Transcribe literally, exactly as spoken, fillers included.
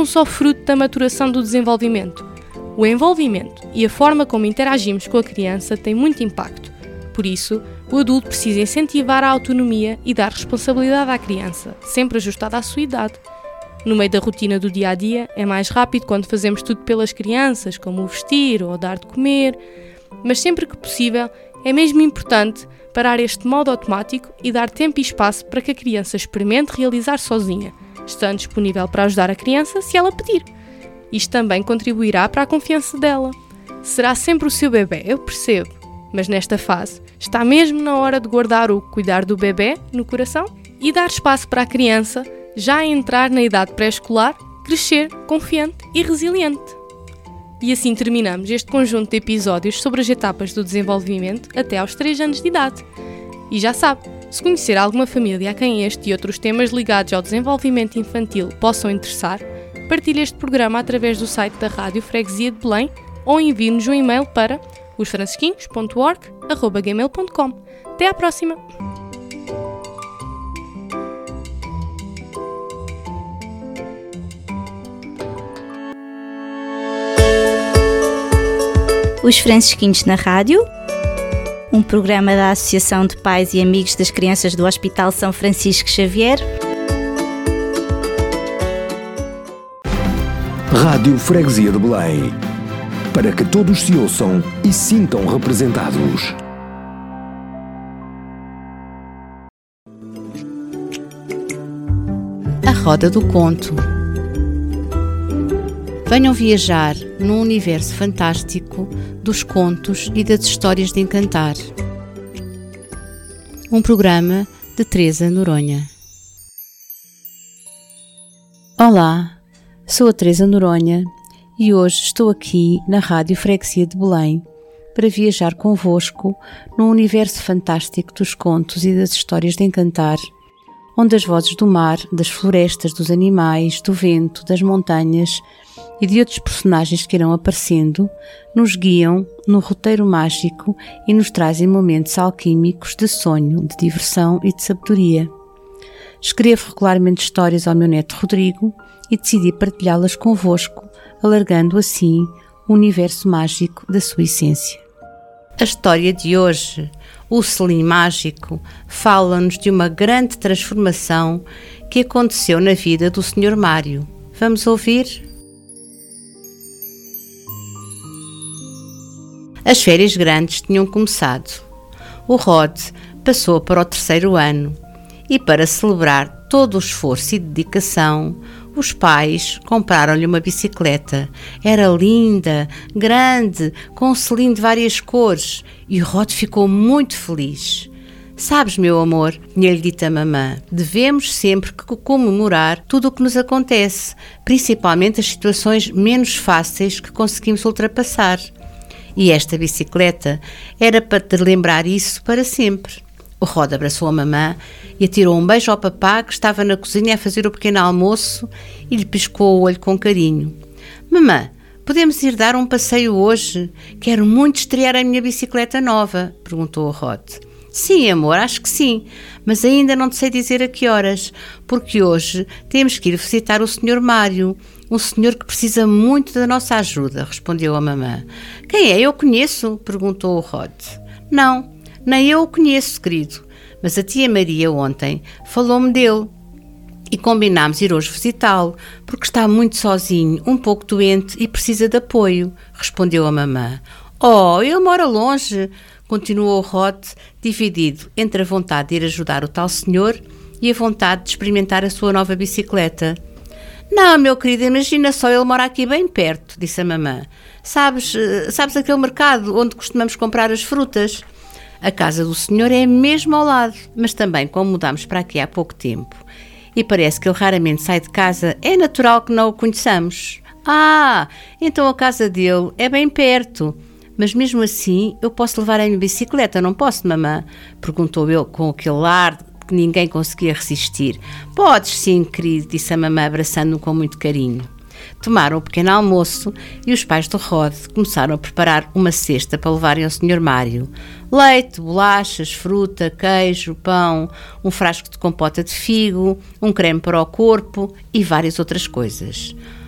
são só fruto da maturação do desenvolvimento. O envolvimento e a forma como interagimos com a criança têm muito impacto. Por isso, o adulto precisa incentivar a autonomia e dar responsabilidade à criança, sempre ajustada à sua idade. No meio da rotina do dia-a-dia, é mais rápido quando fazemos tudo pelas crianças, como o vestir ou dar de comer, mas sempre que possível, é mesmo importante parar este modo automático e dar tempo e espaço para que a criança experimente realizar sozinha, estando disponível para ajudar a criança se ela pedir. Isto também contribuirá para a confiança dela. Será sempre o seu bebê, eu percebo, mas nesta fase está mesmo na hora de guardar o cuidar do bebê no coração e dar espaço para a criança, já a entrar na idade pré-escolar, crescer confiante e resiliente. E assim terminamos este conjunto de episódios sobre as etapas do desenvolvimento até aos três anos de idade. E já sabe, se conhecer alguma família a quem este e outros temas ligados ao desenvolvimento infantil possam interessar, partilhe este programa através do site da Rádio Freguesia de Belém ou envie-nos um e-mail para os francisquinhos ponto org arroba gmail ponto com. Até à próxima! Os Francisquinhos na Rádio, um programa da Associação de Pais e Amigos das Crianças do Hospital São Francisco Xavier. Rádio Freguesia de Belém, para que todos se ouçam e sintam representados. A Roda do Conto. Venham viajar num universo fantástico dos contos e das histórias de encantar. Um programa de Teresa Noronha. Olá, sou a Teresa Noronha e hoje estou aqui na Rádio Freguesia de Belém para viajar convosco num universo fantástico dos contos e das histórias de encantar, onde as vozes do mar, das florestas, dos animais, do vento, das montanhas e de outros personagens que irão aparecendo, nos guiam no roteiro mágico e nos trazem momentos alquímicos de sonho, de diversão e de sabedoria. Escrevo regularmente histórias ao meu neto Rodrigo e decidi partilhá-las convosco, alargando assim o universo mágico da sua essência. A história de hoje, o Selim Mágico, fala-nos de uma grande transformação que aconteceu na vida do senhor Mário. Vamos ouvir? As férias grandes tinham começado. O Rod passou para o terceiro ano e, para celebrar todo o esforço e dedicação, os pais compraram-lhe uma bicicleta. Era linda, grande, com um selim de várias cores, e o Rod ficou muito feliz. Sabes, meu amor, tinha-lhe dito a mamã, devemos sempre comemorar tudo o que nos acontece, principalmente as situações menos fáceis que conseguimos ultrapassar. E esta bicicleta era para te lembrar isso para sempre. O Rod abraçou a mamã e atirou um beijo ao papá, que estava na cozinha a fazer o pequeno almoço, e lhe piscou o olho com carinho. Mamã, podemos ir dar um passeio hoje? Quero muito estrear a minha bicicleta nova, perguntou o Rod. Sim, amor, acho que sim, mas ainda não te sei dizer a que horas, porque hoje temos que ir visitar o senhor Mário, um senhor que precisa muito da nossa ajuda, respondeu a mamã. Quem é? Eu conheço? Perguntou o Rod. Não, nem eu o conheço, querido, mas a tia Maria ontem falou-me dele e combinámos ir hoje visitá-lo, porque está muito sozinho, um pouco doente e precisa de apoio, respondeu a mamã. Oh, ele mora longe, continuou o Rod, dividido entre a vontade de ir ajudar o tal senhor e a vontade de experimentar a sua nova bicicleta. Não, meu querido, imagina só, ele mora aqui bem perto, disse a mamã. Sabes, sabes aquele mercado onde costumamos comprar as frutas? A casa do senhor é mesmo ao lado, mas também, como mudámos para aqui há pouco tempo e parece que ele raramente sai de casa, é natural que não o conheçamos. Ah, então a casa dele é bem perto. Mas mesmo assim, eu posso levar a minha bicicleta, não posso, mamã? Perguntou ele com aquele ar que ninguém conseguia resistir. Podes sim, querido, disse a mamã, abraçando-o com muito carinho. Tomaram o pequeno almoço e os pais do Rod começaram a preparar uma cesta para levarem ao senhor Mário. Leite, bolachas, fruta, queijo, pão, um frasco de compota de figo, um creme para o corpo e várias outras coisas.